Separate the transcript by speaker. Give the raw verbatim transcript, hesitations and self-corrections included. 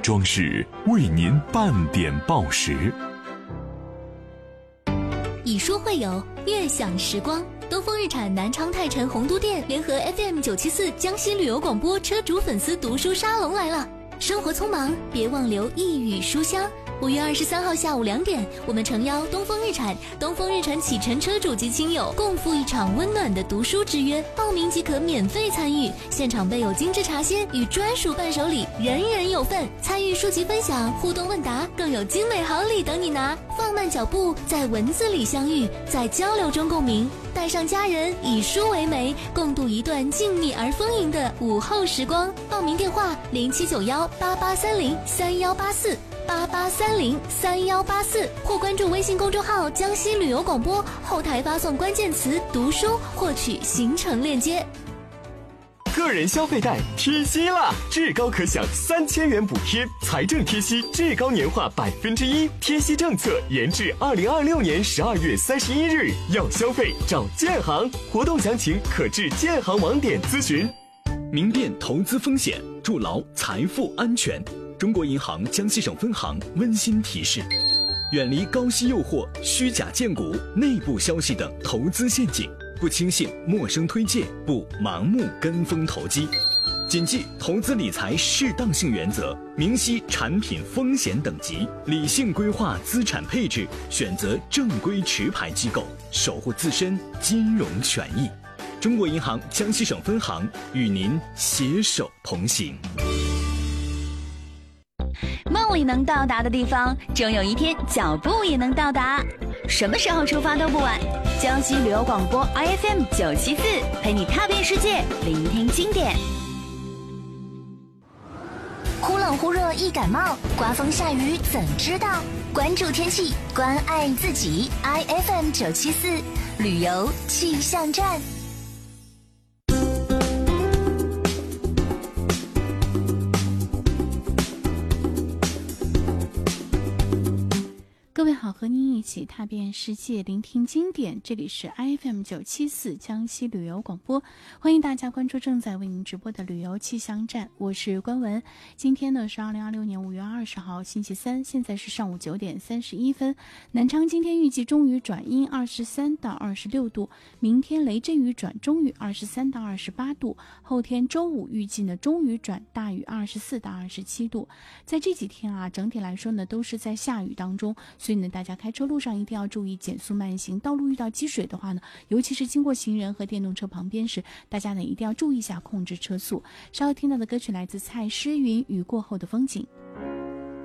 Speaker 1: 装饰为您半点报时。
Speaker 2: 以书会友，悦享时光。东风日产南昌泰城洪都店联合 F M 九七四江西旅游广播车主粉丝读书沙龙来了。生活匆忙，别忘留一语书香。五月二十三号下午两点，我们诚邀东风日产、东风日产启辰车主及亲友共赴一场温暖的读书之约，报名即可免费参与，现场备有精致茶歇与专属伴手礼，人人有份。参与书籍分享、互动问答，更有精美好礼等你拿。放慢脚步，在文字里相遇，在交流中共鸣，带上家人，以书为媒，共度一段静谧而丰盈的午后时光。报名电话：零七九幺八八三零三幺八四。八八三零三幺八四，或关注微信公众号江西旅游广播，后台发送关键词读书获取行程链接。
Speaker 3: 个人消费贷贴息啦，至高可享三千元补贴，财政贴息至高年化百分之一，贴息政策延至二零二六年十二月三十一日。要消费找建行，活动详情可至建行网点咨询。
Speaker 4: 明辨投资风险，筑牢财富安全。中国银行江西省分行温馨提示：远离高息诱惑、虚假荐股、内部消息等投资陷阱，不轻信陌生推荐，不盲目跟风投机，谨记投资理财适当性原则，明晰产品风险等级，理性规划资产配置，选择正规持牌机构，守护自身金融权益。中国银行江西省分行与您携手同行。
Speaker 5: 梦里能到达的地方，终有一天脚步也能到达。什么时候出发都不晚。江西旅游广播 I F M 九七四陪你踏遍世界，聆听经典。
Speaker 2: 忽冷忽热易感冒，刮风下雨怎知道？关注天气，关爱自己。I F M 九七四旅游气象站。
Speaker 6: 各位好，和您一起踏遍世界，聆听经典。这里是 I F M 九七四江西旅游广播，欢迎大家关注正在为您直播的旅游气象站，我是关文。今天呢是二零二六年五月二十号星期三，现在是上午九点三十一分。南昌今天预计中雨转阴，二十三到二十六度；明天雷阵雨转中雨，二十三到二十八度；后天周五预计呢中雨转大雨，二十四到二十七度。在这几天啊，整体来说呢都是在下雨当中，所以呢大家开车路上一定要注意减速慢行，道路遇到积水的话呢，尤其是经过行人和电动车旁边时，大家呢一定要注意一下控制车速。稍后听到的歌曲来自蔡诗芸《雨过后的风景》。